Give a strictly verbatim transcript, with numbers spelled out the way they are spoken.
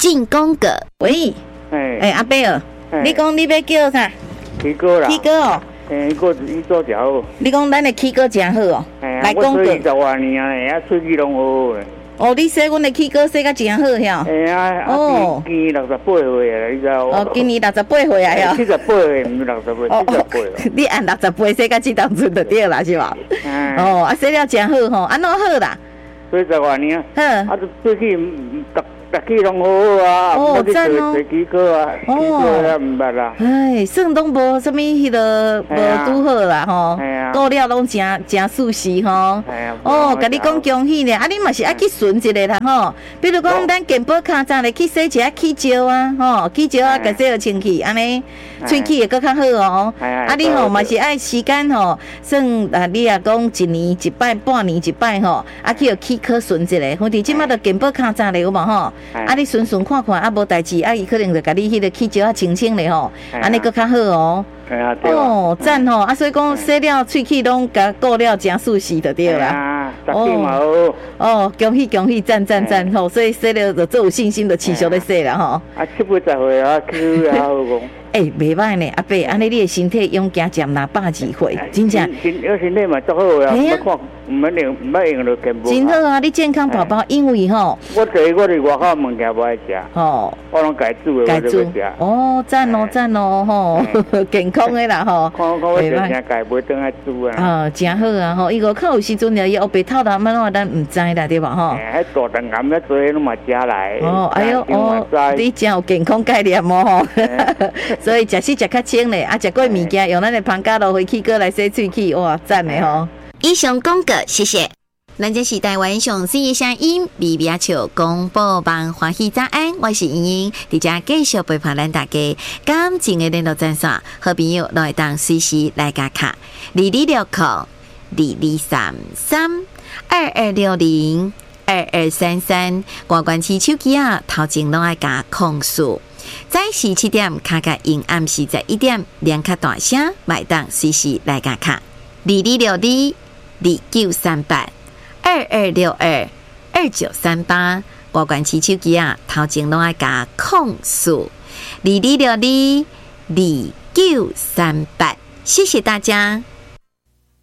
进攻个。喂，哎、欸、阿伯儿，你讲你要叫啥？ 起哥啦。 起哥哦。 诶，伊个伊做真好。 你讲咱的起哥真好哦。 来讲个。我做二十多年啊，啊喙齿拢好诶。 哦，你说阮的起哥说甲真好遐。 哎呀，哦，今年六十八岁啊，你知道？ 哦，今年六十八岁啊，哟。 七十八岁，唔是六十八，七十八。 你按六十八说甲这当阵就对啦，是吧？哦，啊，说了真好吼，安怎好啦？ 所以十多年啊。嗯。啊，最近逐逐期拢好好啊。 哦，赞哦。 做起哥啊，起哥啊，唔捌啦。 哎，算拢无什么迄个无拄好啦吼。哎呀。顾了拢真真舒适吼。哎呀。哦，甲你讲恭喜咧，啊，你嘛是爱去顺一个啦吼。比如讲，咱健保卡早咧去洗一下起椒啊，吼，起椒啊，甲洗好清气，安尼喙齿会更较好哦。啊，你吼嘛是爱时间吼，算啊，你啊讲一年一摆，半年一摆吼，啊去互齿科顺一下，反正即马都健保卡早咧有无吼？啊，你顺顺看看，啊无代志，啊伊可能就甲你迄个起椒啊清清咧吼，安尼更较好哦。 哎呀，对哦，赞吼！啊，所以讲洗了喙齿拢甲顾了真舒适就对啦。 啊，十几嘛好。 哦，恭喜恭喜，赞赞赞吼！所以洗了就做有信心，就持续咧洗啦吼。 啊，七八十岁啊，齿也好讲。 诶，袂歹呢，阿伯，安尼你的身体勇敢占若百二岁，真正。 身身身体嘛足好啊，唔要看，唔免用，唔要用到健保。 真好啊，你健康宝宝，因为吼。 我第我伫外口物件无爱食。哦。我拢家煮的，我就要食。 哦，赞哦赞哦吼，健康的啦吼。 看看我真正家袂当爱煮啊。 啊，真好啊吼，伊个较有时阵了，伊后白透头慢慢咱唔知啦，对吧吼？ 诶，迄大肠癌遐做拢嘛食来。 哦，哎呦哦，你真有健康概念哦吼。所以食食食较清咧，啊食过物件用咱的芳家芦荟起哥来洗喙齿，哇，赞的吼！以上讲过，谢谢。咱这是台湾上水的声音，微微笑广播网欢喜早安，我是莹莹，伫遮继续陪伴咱大家。感情的联络专线，好朋友都会当随时来加卡，二二六零二二三三二二六零二二三三，关关起手机啊，头前拢爱加控诉。早时七点，卡卡因暗时十一点，连卡大声，麦当随时来加卡。二二六二二九三八二二六二二九三八，我关起手机啊，头前拢爱加控诉。二二六二二九三八，谢谢大家。